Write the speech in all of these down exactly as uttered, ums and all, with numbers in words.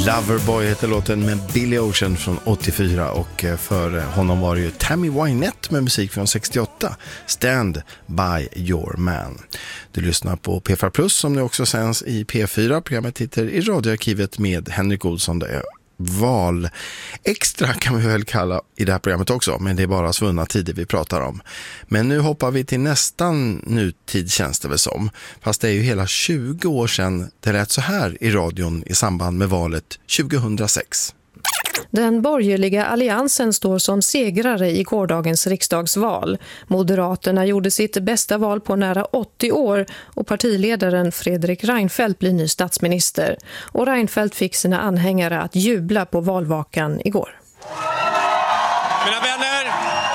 Loverboy heter låten med Billy Ocean från åttiofyra och för honom var det ju Tammy Wynette med musik från sextioåtta, Stand by your man. Du lyssnar på P fyra Plus som nu också sänds i P fyra. Programmet heter I radioarkivet med Henrik Olsson. Det är val extra kan vi väl kalla i det här programmet också, men det är bara svunna tider vi pratar om. Men nu hoppar vi till nästan nutid känns det väl som, fast det är ju hela tjugo år sedan det lät så här i radion i samband med valet tjugohundrasex. Den borgerliga alliansen står som segrare i gårdagens riksdagsval. Moderaterna gjorde sitt bästa val på nära åttio år och partiledaren Fredrik Reinfeldt blir ny statsminister. Och Reinfeldt fick sina anhängare att jubla på valvakan igår. Mina vänner,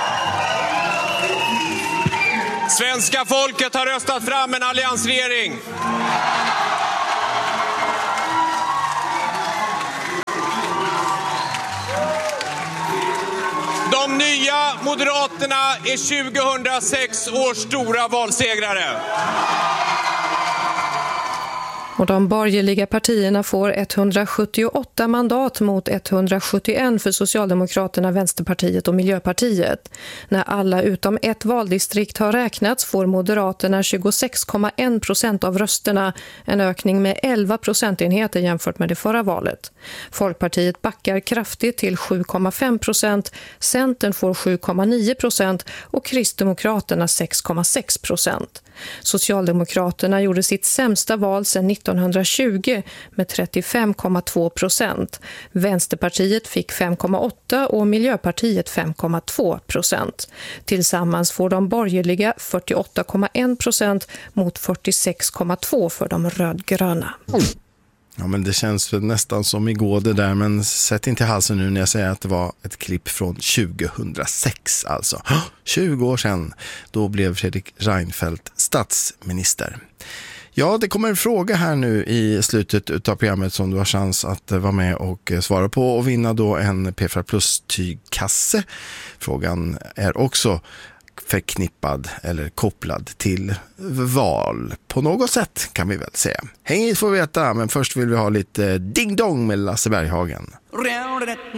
svenska folket har röstat fram en alliansregering. De nya Moderaterna är tjugohundrasex års stora valsegrare. Och de borgerliga partierna får etthundrasjuttioåtta mandat mot etthundrasjuttioett för Socialdemokraterna, Vänsterpartiet och Miljöpartiet. När alla utom ett valdistrikt har räknats får Moderaterna tjugosex komma en procent av rösterna, en ökning med elva procentenheter jämfört med det förra valet. Folkpartiet backar kraftigt till sju komma fem procent, Centern får sju komma nio procent och Kristdemokraterna sex komma sex procent. Socialdemokraterna gjorde sitt sämsta val sedan nittonhundratjugo med trettiofem komma två procent. Vänsterpartiet fick fem komma åtta och Miljöpartiet fem komma två procent. Tillsammans får de borgerliga fyrtioåtta komma en procent mot fyrtiosex komma två för de rödgröna. Ja, men det känns nästan som igår det där, men sätt inte halsen nu när jag säger att det var ett klipp från tjugohundrasex alltså. tjugo år sedan, då blev Fredrik Reinfeldt statsminister. Ja, det kommer en fråga här nu i slutet av programmet som du har chans att vara med och svara på och vinna då en P fyra Plus-tygkasse. Frågan är också förknippad eller kopplad till val på något sätt kan vi väl säga. Häng hit får vi veta, men först vill vi ha lite ding dong med Lasse Berghagen.